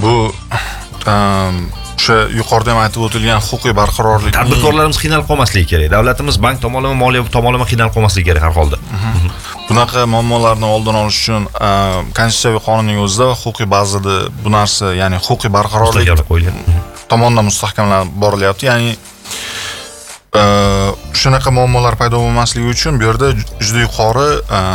Bu o'sha yuqorida ham aytib o'tilgan huquqiy barqarorlik. Tadbirkorlarimiz qiynalib qolmasligi kerak. Davlatimiz bank tomonlama, moliya tomonlama qiynalib qolmasligi kerak har holda. Bunaqa muammolarni oldini olish uchun konstitutsiyaviy qonunning o'zida huquqiy bazada bu narsa, ya'ni huquqiy barqarorlik tomonidan mustahkamlanib borilyapti. Ya'ni shunaqa muammolar paydo bo'lmasligi uchun bu yerda juda yuqori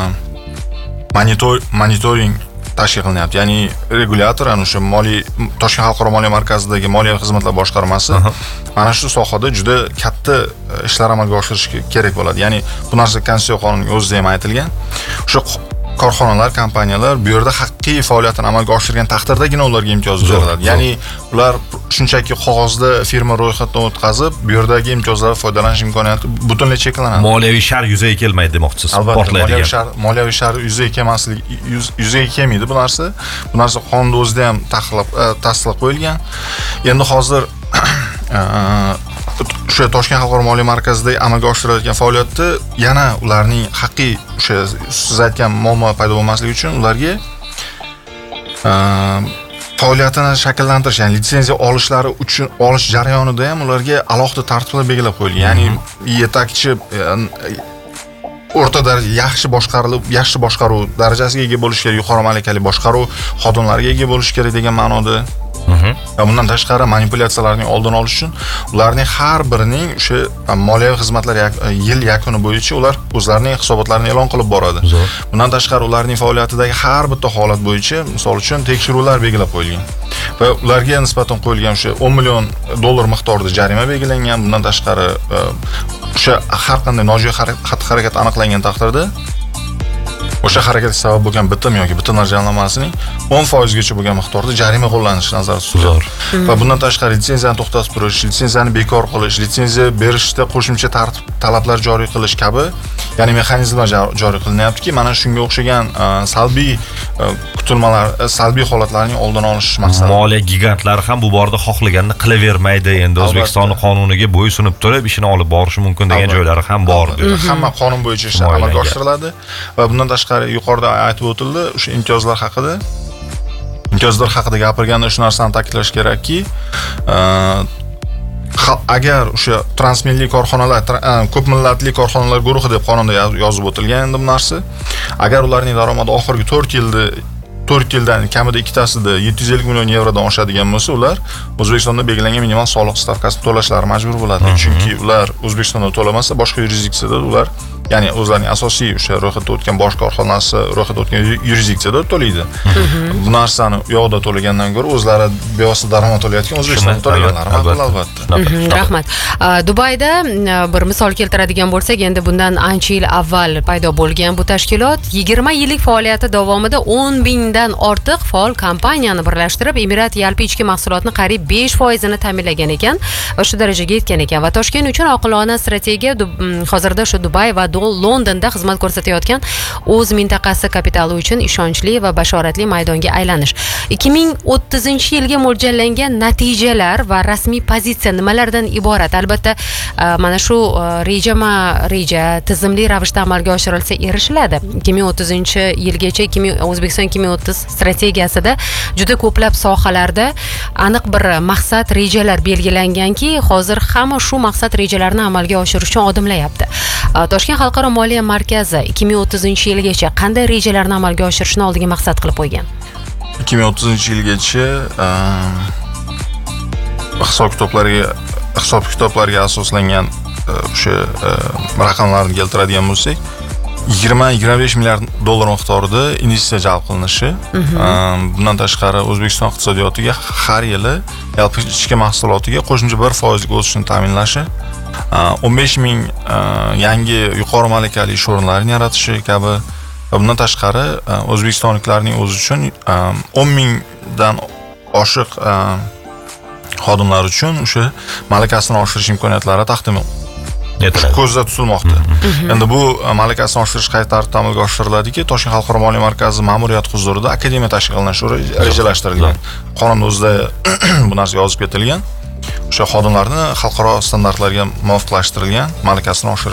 monitoring tashkil qilinyapti. Ya'ni regulyator, ana o'sha Toshkent xalqaro moliya markazidagi moliyaviy xizmatlar boshqarmasi mana shu sohada juda katta ishlar amalga oshirishi kerak bo'ladi. Ya'ni bu narsa konstitutsiya qonunining o'zida ham aytilgan. O'sha korxonalar, kompaniyalar bu yerda haqiqiy faoliyatini amalga oshirgan taqdirdagina ularga imtiyoz beriladi. Ya'ni ular shunchaki qog'ozda firma ro'yxatdan o'tkazib, bu yerdagi imtiyozlardan foydalanish imkoniyati butunlay cheklanadi. Moliyaviy shar yuzaga kelmaydi demoqchisiz. Albatta, moliyaviy shar yuzaga kelmaydi bu narsa. Bu narsa qonunda o'zida ham tasdiqlab qo'yilgan. Endi hozir o'sha Toshkent xalqaro moliya markazida amalga oshirilayotgan faoliyatda yana ularning haqiqiy o'sha siz aytgan muammo paydo bo'lmasligi uchun ularga faoliyatini shakllantirish, ya'ni litsenziya olishlari uchun olish jarayonida ham ularga alohida tartiblar belgilab qo'yilgan. Ya'ni yetakchi o'rta darajada yaxshi boshqaruv darajasiga ega bo'lish kerak, yuqori malakali boshqaruv xodimlariga ega bo'lish kerak degan ma'noda. Va bundan tashqari manipulyatsiyalarning oldini olish uchun ularning har birining o'sha moliyaviy xizmatlar yil yakuni bo'yicha ular o'zlarining hisobotlarini e'lon qilib boradi. Bundan tashqari ularning faoliyatidagi har bitta holat bo'yicha, misol uchun, tekshiruvlar belgilab qo'yilgan. Va ularga nisbatan qo'yilgan o'sha 10 million dollar miqdorida jarima belgilangan. Bundan tashqari o'sha har qanday nojo'ya xatti-harakat aniqlangan taqdirda o'sha harakatga sabab bo'lgan bitim yoki bitimlar jamlanmasining 10% gacha bo'lgan miqdorda jarima qo'llanishi nazarda tutiladi. Va bundan tashqari litsenziyani to'xtatib turish, litsenziyani bekor qilish, litsenziya berishda qo'shimcha talablar joriy qilish kabi, ya'ni mexanizmlar joriy qilinyaptiki, mana shunga o'xshagan salbiy kutilmalar, salbiy holatlarning oldini olish maqsadida. Moliya gigantlari ham bu borada xohlaganini qilavermaydi. Endi O'zbekiston qonuniga bo'ysunib turib ishini olib borishi mumkin degan joylari ham bor. Hamma qonun bo'yicha ishlar amalga oshiriladi va bundan tashqari yuqorida aytib o'tildi, o'sha imtiyozlar haqida gapirganda shu narsani ta'kidlash kerakki, agar o'sha transmilliy korxonalar, ko'p millatli korxonalar guruhi deb qonunda yozib o'tilgan endi bu narsa, agar ularning daromadi oxirgi 4 yildan kamida ikkitasida 750 million yevrodan oshadigan bo'lsa, ular O'zbekistonda belgilangan minimal soliq stavkasini to'lashlari majbur bo'ladi. Chunki ular O'zbekistonda to'lamasa, boshqa yurisdiksiyada ular, ya'ni o'zlarining asosiy o'sha ro'yxatda o'tgan bosh korxonasi ro'yxatda o'tgan yurisdiksiyada to'laydi. Bu narsani u yoqda to'lagandan ko'ra o'zlari bevosita daromad to'layotgan O'zbekistonda to'laganlari ma'qul, albatta. Rahmat. Dubayda bir misol keltiradigan bo'lsak, endi bundan ancha yil avval paydo bo'lgan bu tashkilot 20 yillik faoliyati davomida 10 mingdan ortiq faol kompaniyani birlashtirib, Emirat yalpi ichki mahsulotni qariyb 5% ni ta'minlagan ekan va shu darajaga yetgan ekan. Va Toshkent uchun oqilona strategiya hozirda shu Dubay va Londonda xizmat ko'rsatayotgan o'z mintaqasi kapitali uchun ishonchli va bashoratli maydonga aylanish. 2030-yilga mo'ljallangan natijalar va rasmiy pozitsiya nimalardan iborat? Albatta, mana shu reja tizimli ravishda amalga oshirilsa erishiladi. 2030-yilgacha O'zbekiston 2030 strategiyasida juda ko'plab sohalarda aniq bir maqsad, rejalar belgilanganki, hozir hamma shu maqsad rejalarini amalga oshirish uchun odimlayapti. Toshkent xalqaro moliya markazi 2030-yilgacha qanday rejalarni amalga oshirishni oldiga maqsad qilib qo'ygan? 2030-yilgacha hisob kitoblarga asoslangan o'sha raqamlarni keltiradigan bo'lsak, 20-25 milliard dollar miqdorida investitsiya jalb qilinishi, bundan tashqari O'zbekiston iqtisodiyotiga har yili yalpi ichki mahsulotiga qo'shimcha 1% o'sishni ta'minlashi, 15 ming yangi yuqori malakali ish o'rinlarini yaratishi kabi va bundan tashqari o'zbekistonliklarning o'zi uchun 10 mingdan oshiq xodimlar uchun o'sha malakasini oshirish imkoniyatlari taqdim ko'zda tutilmoqda. Endi bu malakasini oshirish qay tartibda amalga oshiriladiki, Toshkent xalqaro moliya markazi ma'muriyat huzurida akademiya tashkil qilinishi rejalashtirilgan. Qonunda o'zida bu narsa yozib ketilgan. O'sha xodimlarni xalqaro standartlarga muvofiqlashtirilgan malakasini oshirish.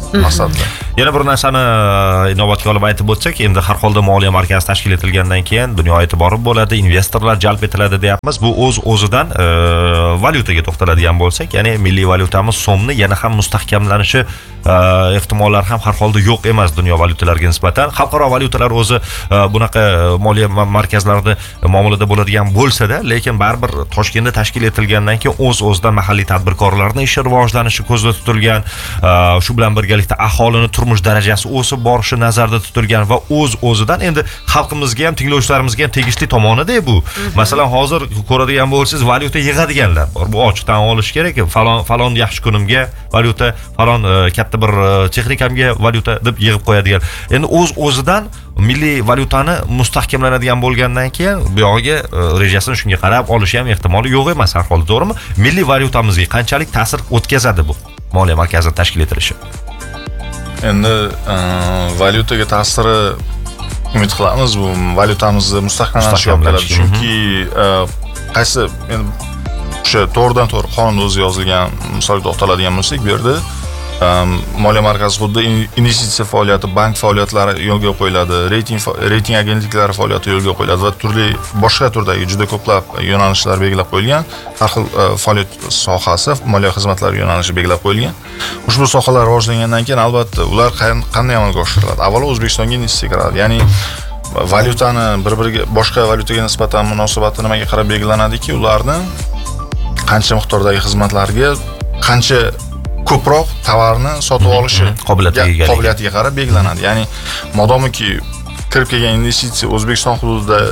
maqsadda. Yana bir narsani inobatga olib aytib o'tsak, endi har holda moliya markazi tashkil etilgandan keyin dunyo e'tibori bo'ladi, investorlar jalb etiladi deyapmiz. Bu o'z-o'zidan valyutaga to'xtaladigan bo'lsak, ya'ni milliy valyutamiz so'mni yana ham mustahkamlanishi ehtimollari ham har holda yo'q emas dunyo valyutalariga nisbatan. Xalqaro valyutalar o'zi bunaqa moliya markazlarida muomalada bo'ladigan bo'lsa-da, lekin baribir Toshkentda tashkil etilgandan keyin o'z-o'zidan mahalliy tadbirkorlarning ishi rivojlanishi ko'zda tutilgan, shu bilan birgalikda aholini turmush darajasi o'sib borishi nazarda tutilgan va o'z-o'zidan endi xalqimizga ham, tinglovchilarimizga ham tegishli tomoni-da bu. Masalan, hozir ko'radigan bo'lsangiz, valyuta yig'adiganlar bor. Bu ochiqdan olish kerak. Falon yaxshi kunimga valyuta, falon katta bir texnikamga valyuta deb yig'ib qo'yadigan. Endi o'z-o'zidan milliy valyutani mustahkamlanadigan bo'lgandan keyin bu yog'iga rejasini shunga qarab olishi ham ehtimoli yo'q emas har holda, to'g'rimi? Milliy valyutamizga qanchalik ta'sir o'tkazadi bu moliya markazi tashkil etilishi? Endi valyutaga ta'siri umid qilamiz, bu valyutamizni mustahkamlanishiga olib keladi. Chunki qaysi endi o'sha to'g'ridan-to'g'ri qonunda o'zi yozilgan misolga to'xtaladigan bo'lsak, bu yerda moliya markazi xuddi investitsiya faoliyati, bank faoliyatlari yo'lga qo'yiladi, reyting agentliklari faoliyati yo'lga qo'yiladi va turli boshqa turdagi juda ko'plab yo'nalishlar belgilab qo'yilgan. Har xil faoliyat sohasi, moliya xizmatlari yo'nalishi belgilab qo'yilgan. Ushbu sohalar rivojlangandan keyin albatta ular qanday amalga oshiriladi? Avvalo O'zbekistonga investitsiya kiradi. Ya'ni valyutani bir-biriga boshqa valyutaga nisbatan munosabati nimaga qarab belgilanadiki, ularni qancha miqdordagi xizmatlarga qancha ko'proq tovarni sotib olishi qobiliyatiga qarab belgilanadi. Ya'ni modomiki kirib kelgan investitsiya O'zbekiston hududida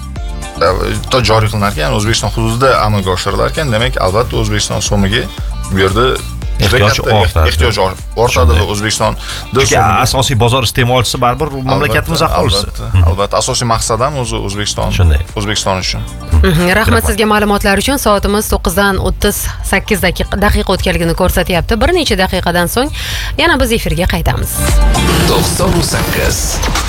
joriy qilinar ekan, O'zbekiston hududida amalga oshirilar ekan, demak albatta O'zbekiston so'miga bu yerda ehtiyoj ortadi va O'zbekistonda asosiy bozor iste'molchisi baribir mamlakatimiz aholisi. Albatta, asosiy maqsad ham o'zi O'zbekiston uchun. Rahmat sizga ma'lumotlar uchun. Soatimiz 9:38 daqiqa o'tganligini ko'rsatyapti. Bir necha daqiqadan so'ng yana biz efirga qaytamiz. 98